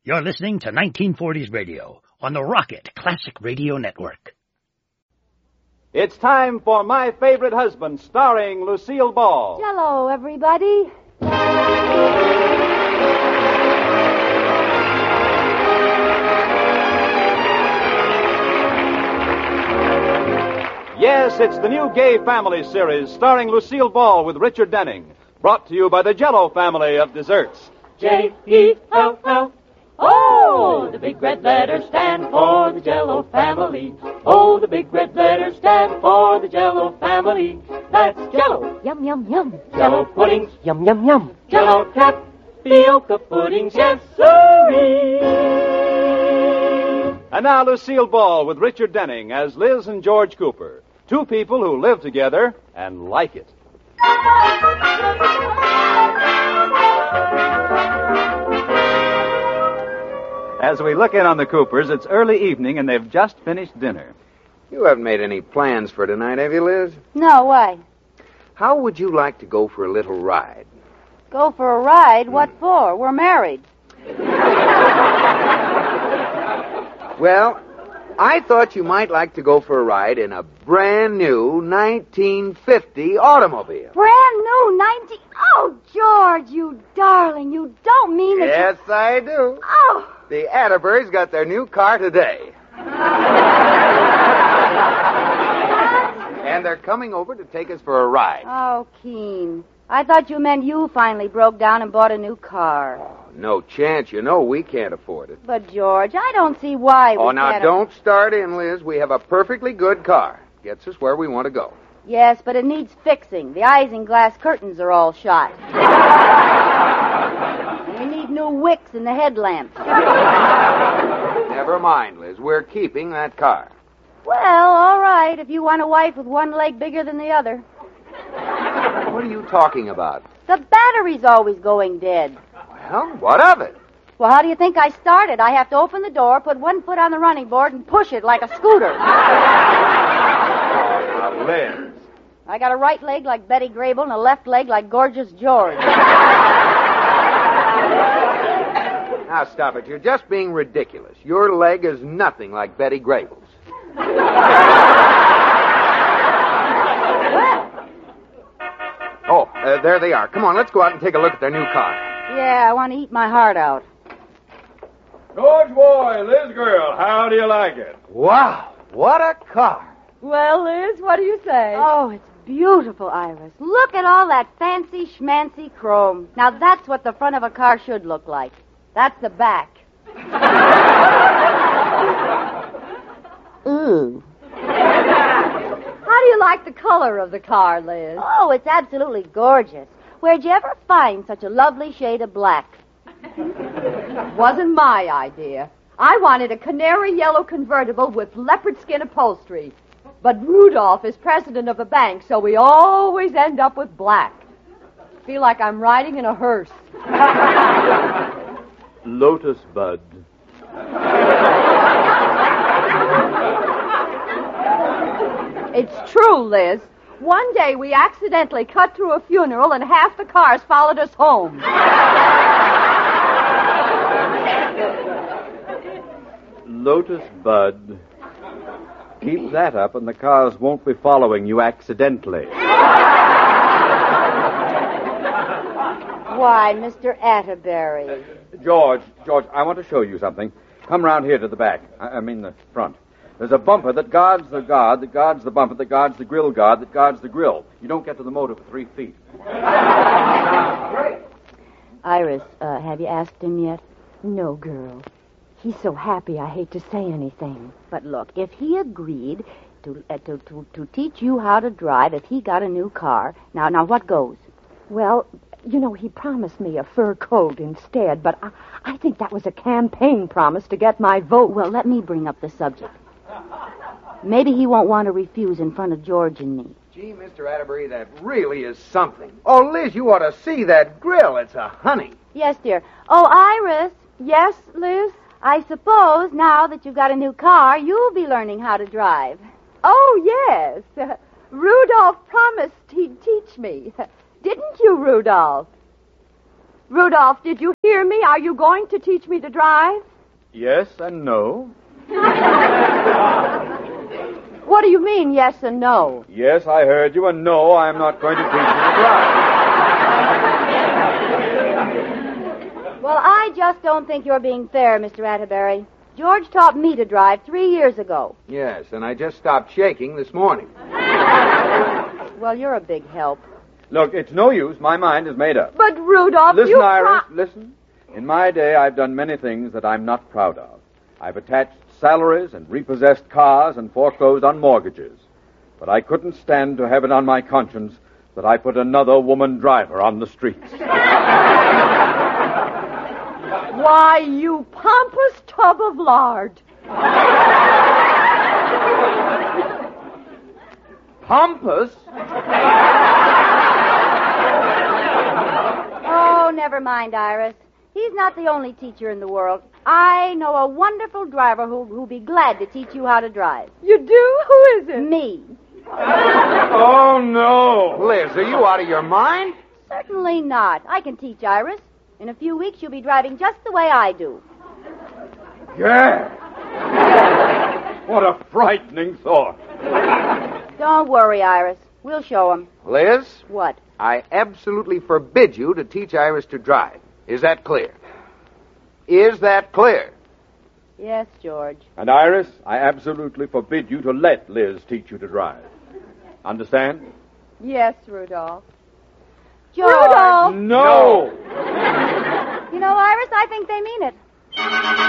You're listening to 1940s radio on the Rocket Classic Radio Network. It's time for My Favorite Husband, starring Lucille Ball. Hello, everybody. Yes, it's the new Gay Family series starring Lucille Ball with Richard Denning. Brought to you by the Jell-O family of desserts. J-E-L-L. Oh, the big red letters stand for the Jell-O family. Oh, the big red letters stand for the Jell-O family. That's Jell-O. Yum, yum, yum. Jell-O puddings. Yum, yum, yum. Jell-O tapioca puddings. Yes, sirree. And now Lucille Ball with Richard Denning as Liz and George Cooper. Two people who live together and like it. As we look in on the Coopers, it's early evening and they've just finished dinner. You haven't made any plans for tonight, have you, Liz? No, why? How would you like to go for a little ride? Go for a ride? What for? We're married. Well, I thought you might like to go for a ride in a brand new 1950 automobile. Brand new 19... Oh, George, you darling. You don't mean that Yes, I do. Oh. The Atterburys got their new car today. And they're coming over to take us for a ride. Oh, Keen. I thought you meant you finally broke down and bought a new car. No chance. You know we can't afford it. But, George, I don't see why we now can't... don't start in, Liz. We have a perfectly good car. Gets us where we want to go. Yes, but it needs fixing. The isinglass curtains are all shot. We need new wicks in the headlamps. Never mind, Liz. We're keeping that car. Well, all right, if you want a wife with one leg bigger than the other. What are you talking about? The battery's always going dead. Well, what of it? Well, how do you think I started? I have to open the door, put one foot on the running board, and push it like a scooter. Liz. I got a right leg like Betty Grable and a left leg like Gorgeous George. Now, stop it. You're just being ridiculous. Your leg is nothing like Betty Grable's. There they are. Come on, let's go out and take a look at their new car. Yeah, I want to eat my heart out. George boy, Liz girl, how do you like it? Wow, what a car. Well, Liz, what do you say? Oh, it's beautiful, Iris. Look at all that fancy schmancy chrome. Now, that's what the front of a car should look like. That's the back. Ooh. How do you like the color of the car, Liz? Oh, it's absolutely gorgeous. Where'd you ever find such a lovely shade of black? Wasn't my idea. I wanted a canary yellow convertible with leopard skin upholstery. But Rudolph is president of the bank, so we always end up with black. Feel like I'm riding in a hearse. Lotus Bud. It's true, Liz. One day we accidentally cut through a funeral and half the cars followed us home. Lotus Bud. Keep that up and the cars won't be following you accidentally. Why, Mr. Atterbury. George, I want to show you something. Come round here to the back. I mean the front. There's a bumper that guards the guard, that guards the bumper, that guards the grill guard, that guards the grill. You don't get to the motor for 3 feet. Iris, have you asked him yet? No, girl. He's so happy I hate to say anything. But look, if he agreed to teach you how to drive, if he got a new car, now what goes? Well, you know, he promised me a fur coat instead, but I think that was a campaign promise to get my vote. Well, let me bring up the subject. Maybe he won't want to refuse in front of George and me. Gee, Mr. Atterbury, that really is something. Oh, Liz, you ought to see that grill. It's a honey. Yes, dear. Oh, Iris. Yes, Liz? I suppose now that you've got a new car, you'll be learning how to drive. Oh, yes. Rudolph promised he'd teach me. Didn't you, Rudolph? Rudolph, did you hear hear me? Are you going to teach me to drive? Yes and no. What do you mean, yes and no? Yes, I heard you, and no, I'm not going to teach you to drive. Well, I just don't think you're being fair, Mr. Atterbury. George taught me to drive 3 years ago. Yes, and I just stopped shaking this morning. Well, you're a big help. Look, it's no use. My mind is made up. But, Rudolph, Listen, you... Iris, listen. In my day, I've done many things that I'm not proud of. I've attached salaries and repossessed cars and foreclosed on mortgages. But I couldn't stand to have it on my conscience that I put another woman driver on the streets. Why, you pompous tub of lard. Pompous? Oh, never mind, Iris. He's not the only teacher in the world. I know a wonderful driver who'll be glad to teach you how to drive. You do? Who is it? Me. Oh, no. Liz, are you out of your mind? Certainly not. I can teach Iris. In a few weeks, you'll be driving just the way I do. Yeah. What a frightening thought. Don't worry, Iris. We'll show him. Liz, What? I absolutely forbid you to teach Iris to drive. Is that clear? Is that clear? Yes, George. And Iris, I absolutely forbid you to let Liz teach you to drive. Understand? Yes, Rudolph. George! Rudolph! No! You know, Iris, I think they mean it.